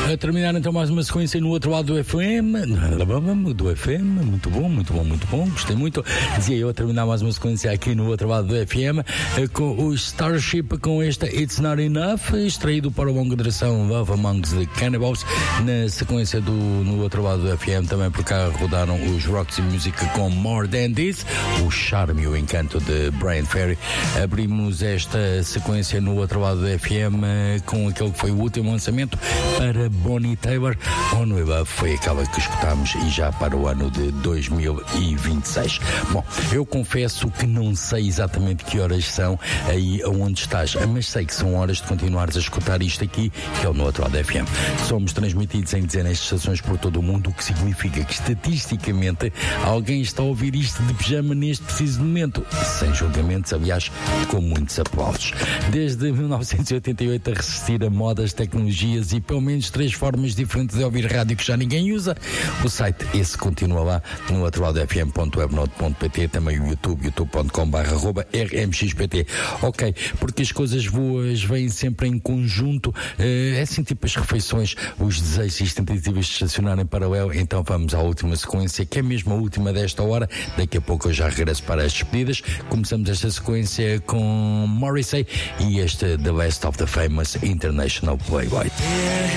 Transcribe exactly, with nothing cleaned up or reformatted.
a terminar então mais uma sequência no outro lado do F M, do F M, muito bom, muito bom, muito bom, gostei muito. Dizia eu a terminar mais uma sequência aqui no outro lado do F M, com o Starship, com esta It's Not Enough, extraído para a longa duração Love Amongst the Cannibals. Na sequência do no outro lado do F M, também por cá rodaram os Roxy Music com More Than This, o charme e o encanto de Bryan Ferry. Abrimos esta sequência no outro lado do F M com aquele que foi o último lançamento para Bonnie Tyler, On We Love, foi aquela que escutámos e já para o ano de dois mil e vinte e seis. Bom, eu confesso que não sei exatamente que horas são aí onde estás, mas sei que são horas de continuares a escutar isto aqui, que é o No Outro Lado F M. Somos transmitidos em dezenas de estações por todo o mundo, o que significa que estatisticamente alguém está a ouvir isto de pijama neste preciso momento, sem julgamentos, aliás, com muitos aplausos. Desde mil novecentos e oitenta e oito a resistir a modas, tecnologias e pelo menos três formas diferentes de ouvir rádio que já ninguém usa. O site esse continua lá no outro lado f m ponto webnode ponto p t, também o YouTube, youtube ponto com barra arroba r m x p t. Ok, porque as coisas boas vêm sempre em conjunto, é assim tipo as refeições, os desejos e as tentativas de estacionar em paralelo. Então vamos à última sequência, que é mesmo a última desta hora. Daqui a pouco eu já regresso para as despedidas. Começamos esta sequência com Morrissey e este The Last of the Famous International Playboy.